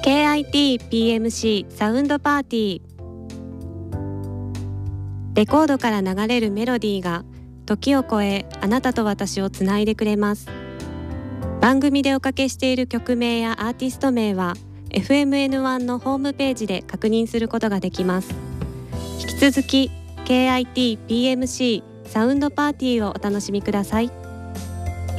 KIT-PMC サウンドパーティー。レコードから流れるメロディーが時を超え、あなたと私をつないでくれます。番組でおかけしている曲名やアーティスト名は FMN1 のホームページで確認することができます。引き続き KIT-PMC サウンドパーティーをお楽しみください。